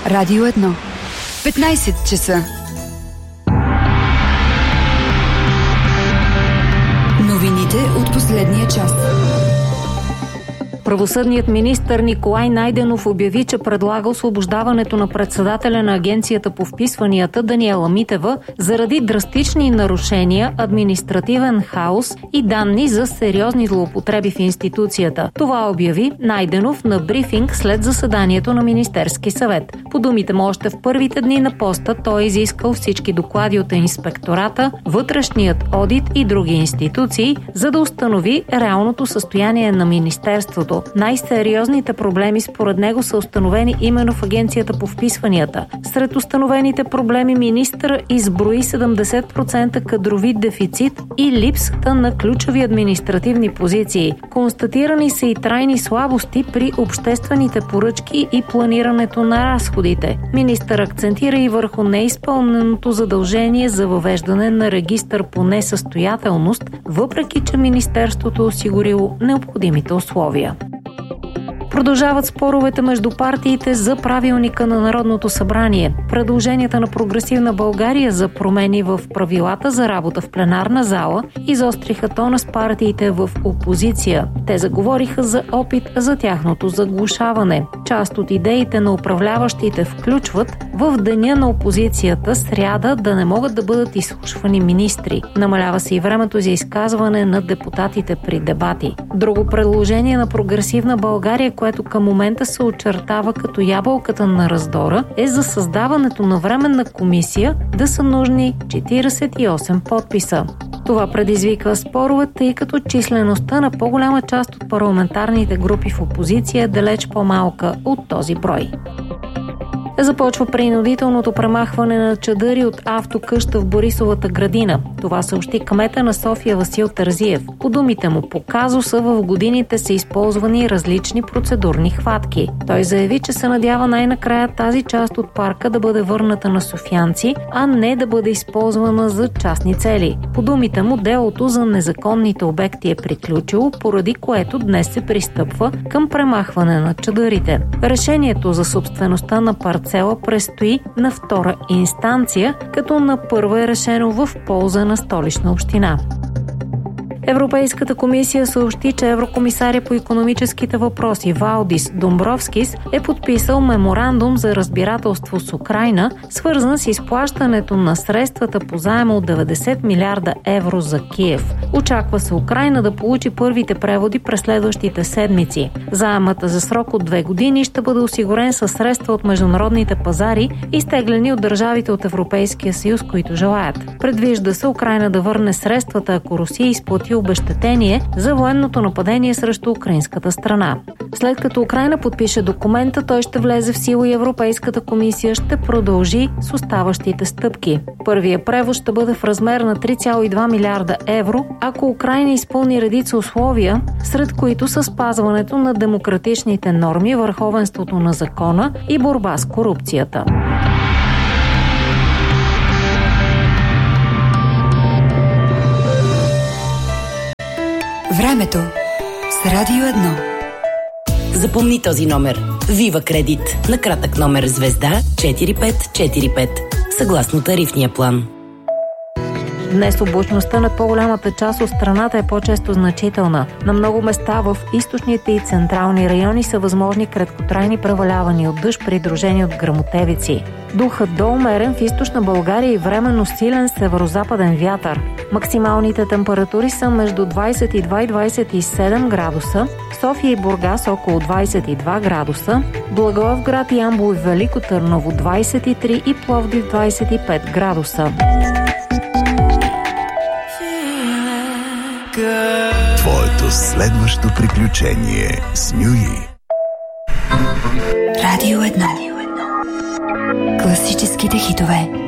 Радио 1. 15 часа. Новините от последния час. Правосъдният министър Николай Найденов обяви, че предлага освобождаването на председателя на Агенцията по вписванията Даниела Митева заради драстични нарушения, административен хаос и данни за сериозни злоупотреби в институцията. Това обяви Найденов на брифинг след заседанието на Министерски съвет. По думите му, още в първите дни на поста той изискал всички доклади от инспектората, вътрешният одит и други институции, за да установи реалното състояние на министерството. Най-сериозните проблеми според него са установени именно в Агенцията по вписванията. Сред установените проблеми министър изброи 70% кадрови дефицит и липсата на ключови административни позиции. Констатирани са и трайни слабости при обществените поръчки и планирането на разходите. Министър акцентира и върху неизпълненото задължение за въвеждане на регистър по несъстоятелност, въпреки че министерството осигурило необходимите условия. Продължават споровете между партиите за правилника на Народното събрание. Предложенията на Прогресивна България за промени в правилата за работа в пленарна зала изостриха тона с партиите в опозиция. Те заговориха за опит за тяхното заглушаване. Част от идеите на управляващите включват в деня на опозицията сряда да не могат да бъдат изслушвани министри. Намалява се и времето за изказване на депутатите при дебати. Друго предложение на Прогресивна България, което към момента се очертава като ябълката на раздора, е за създаването на временна комисия да са нужни 48 подписа. Това предизвиква спорове, тъй като числеността на по-голяма част от парламентарните групи в опозиция е далеч по-малка от този брой. Започва принудителното премахване на чадъри от автокъща в Борисовата градина. Това съобщи кмета на София Васил Терзиев. По думите му, по казуса в годините са използвани различни процедурни хватки. Той заяви, че се надява най-накрая тази част от парка да бъде върната на софиянци, а не да бъде използвана за частни цели. По думите му, делото за незаконните обекти е приключило, поради което днес се пристъпва към премахване на чадърите. Решението за собствеността на парцела предстои на втора инстанция, като на първа е решено в полза на Столична община. Европейската комисия съобщи, че еврокомисаря по икономическите въпроси Валдис Домбровскис е подписал меморандум за разбирателство с Украйна, свързан с изплащането на средствата по заема от 90 милиарда евро за Киев. Очаква се Украйна да получи първите преводи през следващите седмици. Заемът за срок от 2 години ще бъде осигурен със средства от международните пазари, изтеглени от държавите от Европейския съюз, които желаят. Предвижда се Украйна да върне средствата, ако Русия изплати обезщетение за военното нападение срещу украинската страна. След като Украйна подпише документа, той ще влезе в сила и Европейската комисия ще продължи с оставащите стъпки. Първият превод ще бъде в размер на 3,2 милиарда евро, ако Украйна изпълни редица условия, сред които са спазването на демократичните норми, върховенството на закона и борба с корупцията. Времето с Радио 1. Запомни този номер. Вива Кредит. На кратък номер звезда 4545. Съгласно тарифния план. Днес облачността над по-голямата част от страната е по-често значителна. На много места в източните и централни райони са възможни краткотрайни превалявания от дъжд, придружени от гръмотевици. Духът до умерен в източна България и временно силен северозападен вятър. Максималните температури са между 22 и 27 градуса, София и Бургас около 22 градуса, Благоевград, Ямбол и Велико Търново 23 и Пловдив 25 градуса. Твоето следващо приключение с Мюи. Радио 1. Класическите хитове.